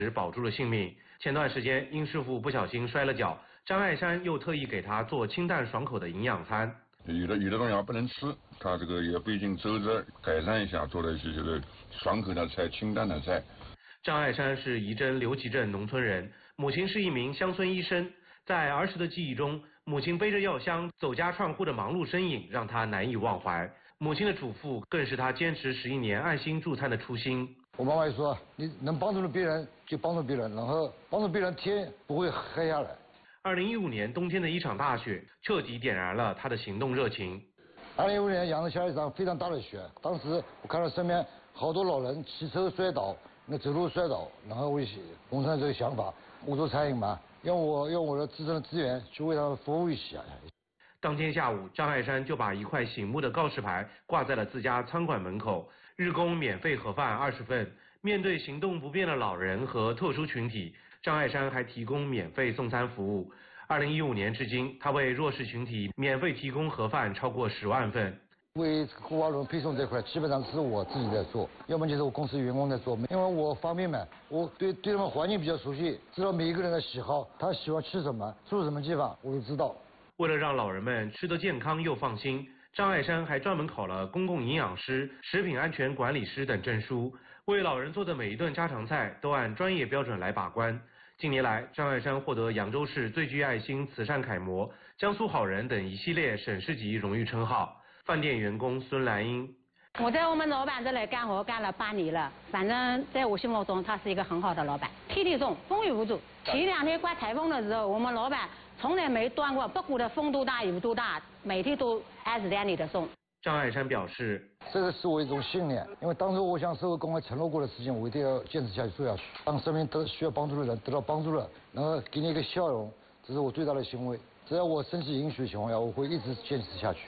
保住了性命。前段时间因师傅不小心摔了跤，张爱山又特意给他做清淡爽口的营养餐。 有的东西不能吃，他这个也不一定周着改善一下，做了一些就是爽口的菜、清淡的菜。 张爱山是仪征刘集镇农村人，母亲是一名乡村医生。在儿时的记忆中，母亲背着药箱走家串户的忙碌身影让他难以忘怀。母亲的嘱咐更是他坚持11年爱心助餐的初心。 我妈妈也说，你能帮助别人就帮助别人，然后帮助别人天不会黑下来。 2015年冬天的一场大雪，彻底点燃了他的行动热情。 2015年阳山下了一场非常大的雪，当时我看到身边好多老人骑车摔倒，走路摔倒，然后我萌生这个想法，我做餐饮嘛，用我的自身的资源去为他们服务一下。 当天下午，张爱山就把一块醒目的告示牌挂在了自家餐馆门口，日供免费盒饭20份。面对行动不便的老人和特殊群体，张爱山还提供免费送餐服务。2015年至今，他为弱势群体免费提供盒饭超过10万份。 为孤寡轮配送这块，基本上是我自己在做，要么就是我公司员工在做。因为我方便嘛，我对他们环境比较熟悉，知道每一个人的喜好，他喜欢吃什么，住什么地方，我都知道。 为了让老人们吃得健康又放心，张爱山还专门考了公共营养师、食品安全管理师等证书，为老人做的每一顿家常菜都按专业标准来把关。近年来，张爱山获得扬州市最具爱心慈善楷模、江苏好人等一系列省市级荣誉称号。饭店员工孙兰英， 我在我们老板这里干活干了8年了，反正在我心目中他是一个很好的老板，天天送，风雨无阻。前2天刮台风的时候，我们老板从来没断过，不管的风多大雨多大，每天都按时按点的送。 张爱山表示， 这个是我一种信念，因为当初我向社会公开承诺过的事情，我一定要坚持下去做下去，让身边需要帮助的人得到帮助了，然后给你一个笑容，这是我最大的欣慰。只要我身体允许的情况下，我会一直坚持下去。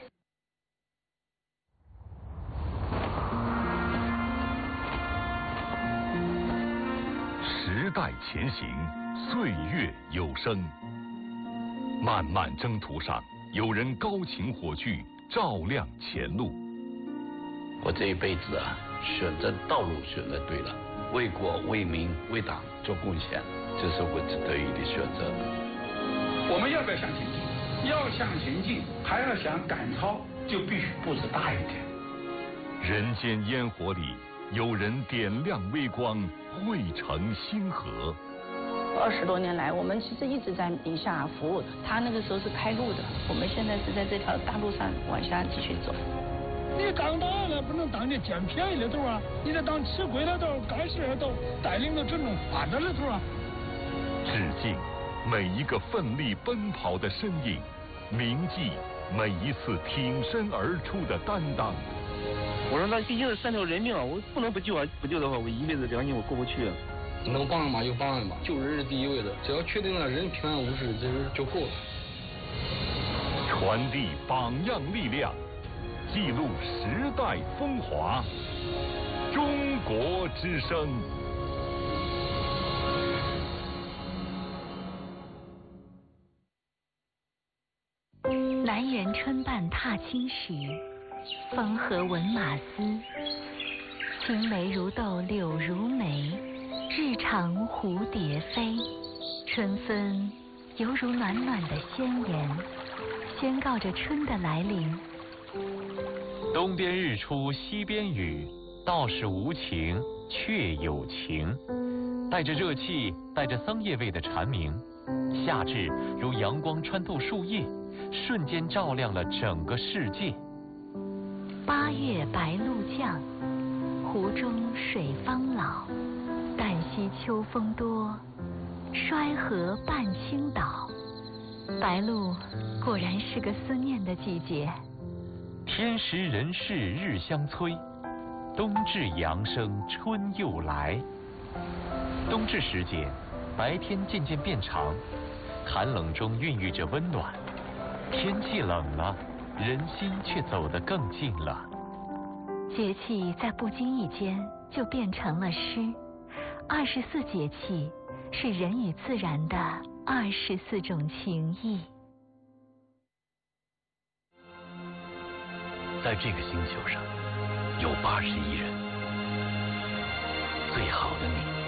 时代前行，岁月有声。漫漫征途上，有人高擎火炬，照亮前路。 我这一辈子啊，选择道路选择对了，为国为民为党做贡献，这是我值得的选择。 我们要不要向前进？要向前进，还要想赶超，就必须步子大一点。 人间烟火里，有人点亮微光，汇成星河。 20多年来，我们其实一直在宁夏服务的。他那个时候是开路的，我们现在是在这条大路上往下继续走。 你当党了不能当你捡便宜的头啊，你得当吃亏的头、干事的头，带领着这种发展的头啊。 致敬每一个奋力奔跑的身影，铭记每一次挺身而出的担当。 我说那毕竟是3条人命啊，我不能不救啊！不救的话，我一辈子良心我过不去啊。 能帮嘛就帮嘛，救人是第一位的，只要确定了人平安无事，就够了。 传递榜样力量，记录时代风华。中国之声。 南园春半踏青时，风和闻马嘶。青梅如豆柳如眉，日长蝴蝶飞。春分犹如暖暖的宣言，宣告着春的来临。 东边日出西边雨，道是无晴却有晴。带着热气带着桑叶味的蝉鸣，夏至如阳光穿透树叶，瞬间照亮了整个世界。 8月白露降，湖中水方老。旦夕秋风多，衰河半倾倒。白露果然是个思念的季节。 天时人事日相催，冬至阳生春又来。冬至时节，白天渐渐变长，寒冷中孕育着温暖。天气冷了，人心却走得更近了。 节气在不经意间就变成了诗。24节气是人与自然的24种情谊。 在这个星球上，有81人，最好的你。